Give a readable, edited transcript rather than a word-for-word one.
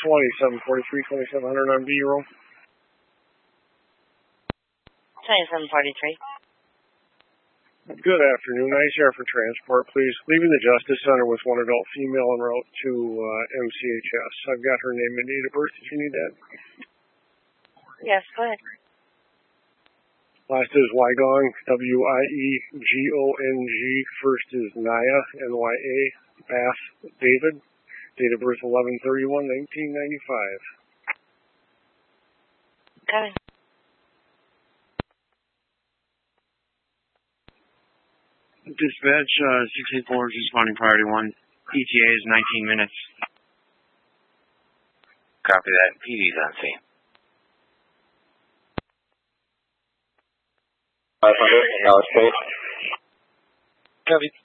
2743, 2700 on B roll. 2743. Good afternoon. Nice air for transport, please. Leaving the Justice Center with one adult female en route to MCHS. I've got her name and date of birth if you need that. Yes, go ahead. Last is Wygong, W-I-E-G-O-N-G. First is Naya, N-Y-A, Bass David. Date of birth 11/31/1995. Coming. Dispatch 684 is responding priority 1. ETA is 19 minutes. Copy that. PD's on scene. 500, Dallas Page. Copy.